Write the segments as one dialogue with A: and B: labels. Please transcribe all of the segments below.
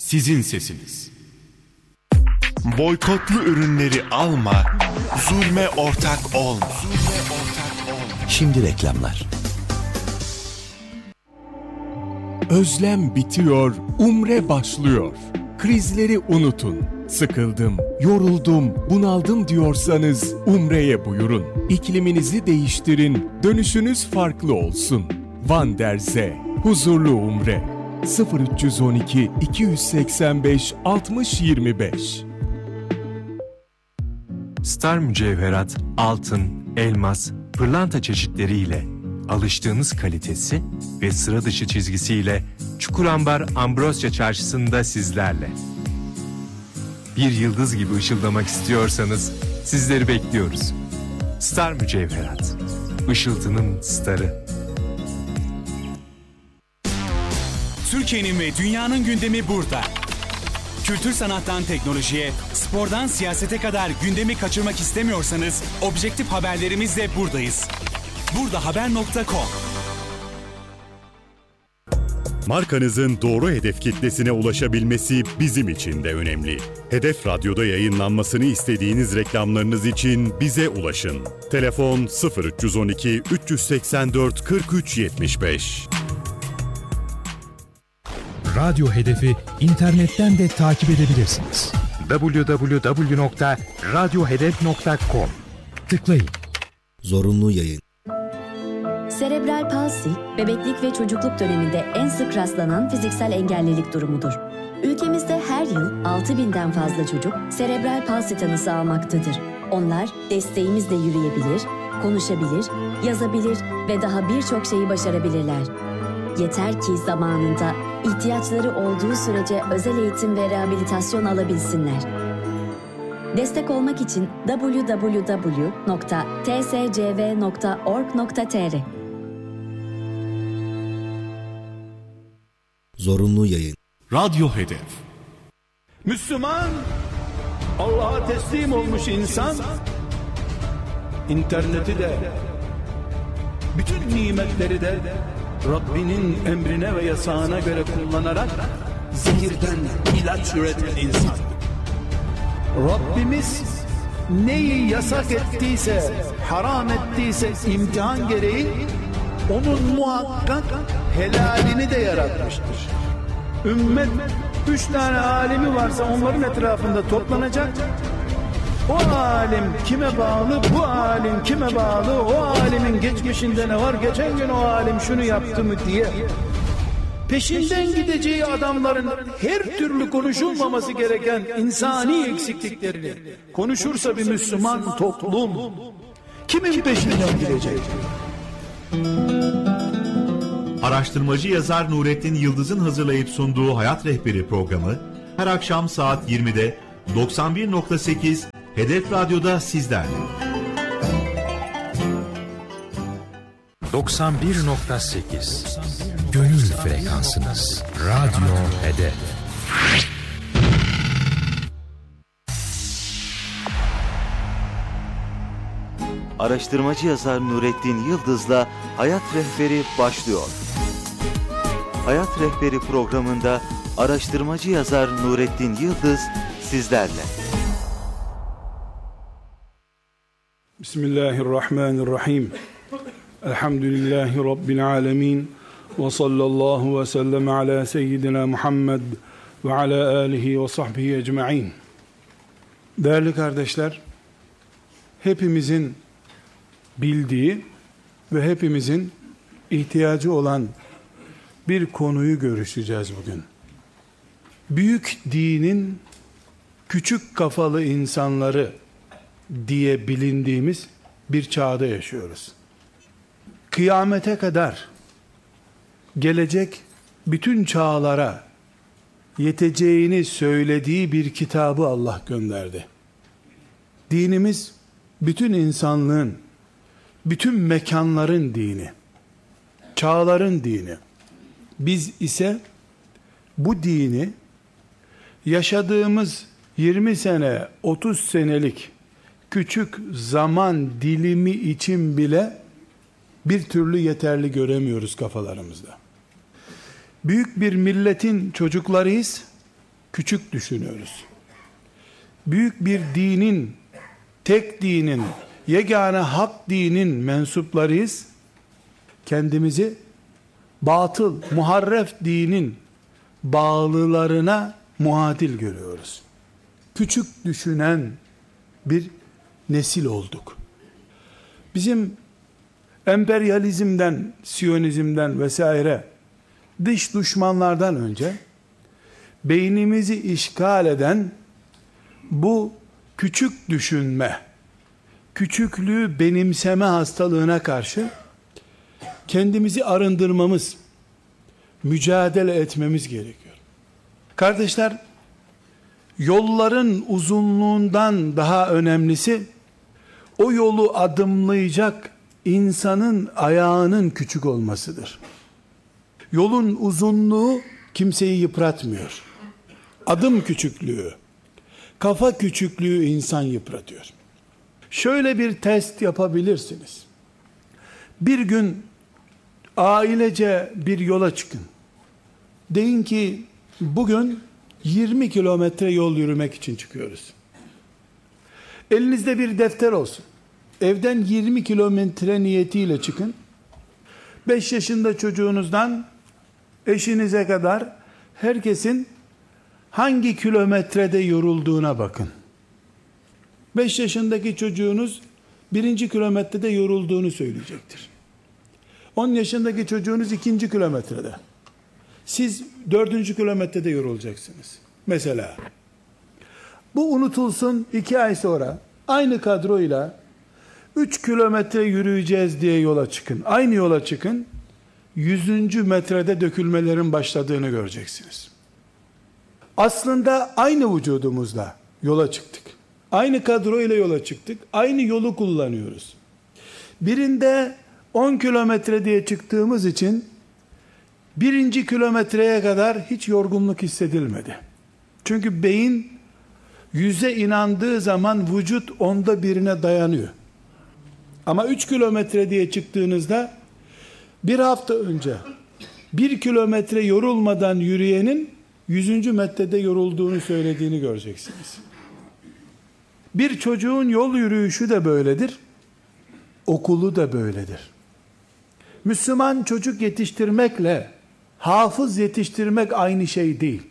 A: Sizin sesiniz. Boykotlu ürünleri alma, zulme ortak olma.
B: Şimdi reklamlar.
C: Özlem bitiyor, umre başlıyor. Krizleri unutun. Sıkıldım, yoruldum, bunaldım diyorsanız umreye buyurun. İkliminizi değiştirin, dönüşünüz farklı olsun. Van der Zee, huzurlu umre. 0312 285 60 25.
D: Star mücevherat, altın, elmas, pırlanta çeşitleriyle alıştığınız kalitesi ve sıra dışı çizgisiyle Çukurambar Ambrosya Çarşısı'nda sizlerle. Bir yıldız gibi ışıldamak istiyorsanız sizleri bekliyoruz. Star mücevherat, ışıltının starı.
E: Türkiye'nin ve dünyanın gündemi burada. Kültür sanattan teknolojiye, spordan siyasete kadar gündemi kaçırmak istemiyorsanız objektif haberlerimizle buradayız. Burdahaber.com.
F: Markanızın doğru hedef kitlesine ulaşabilmesi bizim için de önemli. Hedef Radyo'da yayınlanmasını istediğiniz reklamlarınız için bize ulaşın. Telefon 0312 384 43 75.
G: Radyo Hedef'i internetten de takip edebilirsiniz. www.radyohedef.com. Tıklayın.
B: Zorunlu yayın.
H: Serebral palsi, bebeklik ve çocukluk döneminde en sık rastlanan fiziksel engellilik durumudur. Ülkemizde her yıl 6.000'den fazla çocuk serebral palsi tanısı almaktadır. Onlar desteğimizle yürüyebilir, konuşabilir, yazabilir ve daha birçok şeyi başarabilirler. Yeter ki zamanında, ihtiyaçları olduğu sürece özel eğitim ve rehabilitasyon alabilsinler. Destek olmak için www.tscv.org.tr.
B: Zorunlu yayın.
A: Radyo Hedef.
I: Müslüman, Allah'a teslim olmuş insan, interneti de, bütün nimetleri de Rabbinin emrine ve yasağına göre kullanarak zehirden ilaç üreten insan. Rabbimiz neyi yasak ettiyse, haram ettiyse imtihan gereği onun muhakkak helalini de yaratmıştır. Ümmet 3 tane alimi varsa onların etrafında toplanacak. O alim kime bağlı, bu alim kime bağlı, o alimin geçmişinde ne var, geçen gün o alim şunu yaptı mı diye peşinden gideceği adamların her türlü konuşulmaması gereken insani eksikliklerini konuşursa bir Müslüman toplum kimin peşinden gidecek?
J: Araştırmacı yazar Nurettin Yıldız'ın hazırlayıp sunduğu Hayat Rehberi programı her akşam saat 20'de 91.8 Hedef Radyo'da sizlerle.
G: 91.8 Gönül frekansınız. Radyo Hedef.
K: Araştırmacı yazar Nurettin Yıldız'la Hayat Rehberi başlıyor. Hayat Rehberi programında araştırmacı yazar Nurettin Yıldız sizlerle.
I: Bismillahirrahmanirrahim. Elhamdülillahi Rabbil alemin. Ve sallallahu ve sellem ala seyyidina Muhammed ve ala alihi ve sahbihi ecma'in. Değerli kardeşler, hepimizin bildiği ve hepimizin ihtiyacı olan bir konuyu görüşeceğiz bugün. Büyük dinin küçük kafalı insanları diye bilindiğimiz bir çağda yaşıyoruz. Kıyamete kadar gelecek bütün çağlara yeteceğini söylediği bir kitabı Allah gönderdi. Dinimiz bütün insanlığın, bütün mekanların dini, çağların dini. Biz ise bu dini yaşadığımız 20 sene, 30 senelik küçük zaman dilimi için bile bir türlü yeterli göremiyoruz kafalarımızda. Büyük bir milletin çocuklarıyız küçük düşünüyoruz. Büyük bir dinin, tek dinin, yegane hak dinin mensuplarıyız. Kendimizi batıl, muharref dinin bağlılarına muadil görüyoruz. Küçük düşünen bir nesil olduk. Bizim emperyalizmden, siyonizmden vesaire dış düşmanlardan önce beynimizi işgal eden bu küçük düşünme, küçüklüğü benimseme hastalığına karşı kendimizi arındırmamız, mücadele etmemiz gerekiyor. Kardeşler, yolların uzunluğundan daha önemlisi, o yolu adımlayacak insanın ayağının küçük olmasıdır. Yolun uzunluğu kimseyi yıpratmıyor. Adım küçüklüğü, kafa küçüklüğü insan yıpratıyor. Şöyle bir test yapabilirsiniz. Bir gün ailece bir yola çıkın. Deyin ki bugün 20 kilometre yol yürümek için çıkıyoruz. Elinizde bir defter olsun. Evden 20 kilometre niyetiyle çıkın. 5 yaşında çocuğunuzdan eşinize kadar herkesin hangi kilometrede yorulduğuna bakın. 5 yaşındaki çocuğunuz 1. kilometrede yorulduğunu söyleyecektir. 10 yaşındaki çocuğunuz 2. kilometrede. Siz 4. kilometrede yorulacaksınız. Mesela. Bu unutulsun, 2 ay sonra aynı kadroyla 3 kilometre yürüyeceğiz diye yola çıkın. Aynı yola çıkın. 100. metrede dökülmelerin başladığını göreceksiniz. Aslında aynı vücudumuzla yola çıktık. Aynı kadro ile yola çıktık. Aynı yolu kullanıyoruz. Birinde 10 kilometre diye çıktığımız için 1. kilometreye kadar hiç yorgunluk hissedilmedi. Çünkü beyin 100'e inandığı zaman vücut 1/10'ine dayanıyor. Ama 3 kilometre diye çıktığınızda bir hafta önce 1 kilometre yorulmadan yürüyenin 100. metrede yorulduğunu söylediğini göreceksiniz. Bir çocuğun yol yürüyüşü de böyledir. Okulu da böyledir. Müslüman çocuk yetiştirmekle hafız yetiştirmek aynı şey değil.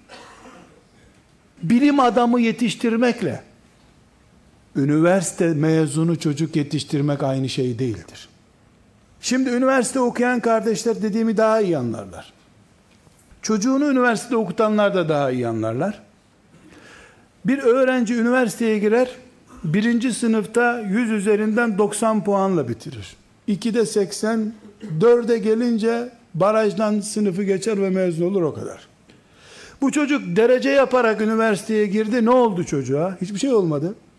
I: Bilim adamı yetiştirmekle üniversite mezunu çocuk yetiştirmek aynı şey değildir. Şimdi üniversite okuyan kardeşler dediğimi daha iyi anlarlar. Çocuğunu üniversitede okutanlar da daha iyi anlarlar. Bir öğrenci üniversiteye girer, 1. sınıfta 100 üzerinden 90 puanla bitirir. 2'de 80, 4'e gelince barajdan sınıfı geçer ve mezun olur, o kadar. Bu çocuk derece yaparak üniversiteye girdi, ne oldu çocuğa? Hiçbir şey olmadı.